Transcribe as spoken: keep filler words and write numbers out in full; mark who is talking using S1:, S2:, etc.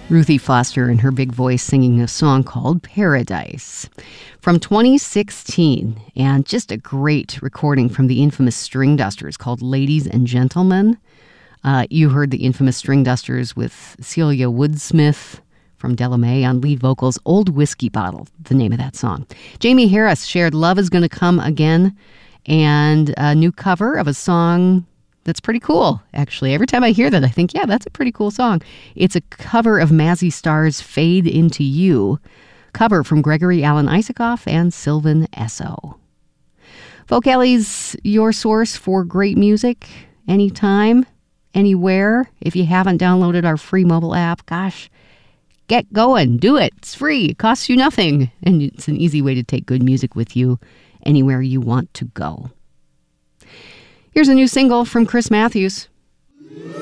S1: Ruthie Foster and her big voice singing a song called Paradise from twenty sixteen, and just a great recording from the infamous String Dusters called Ladies and Gentlemen. Uh, you heard the infamous String Dusters with Celia Woodsmith from Della Mae on lead vocals. Old Whiskey Bottle, the name of that song. Jamie Harris shared Love Is Gonna Come Again, and a new cover of a song that's pretty cool, actually. Every time I hear that, I think, yeah, that's a pretty cool song. It's a cover of Mazzy Star's Fade Into You, cover from Gregory Alan Isaacoff and Sylvan Esso. Folk Alley's your source for great music anytime, anywhere. If you haven't downloaded our free mobile app, gosh, get going. Do it. It's free. It costs you nothing. And it's an easy way to take good music with you anywhere you want to go. Here's a new single from Chris Matthews.